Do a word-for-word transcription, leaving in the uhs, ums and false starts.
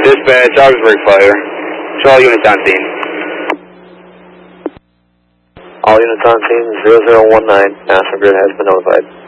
Dispatch, Augsburg Fire. Show all units on scene. All units on scene, zero zero one nine, National Grid has been notified.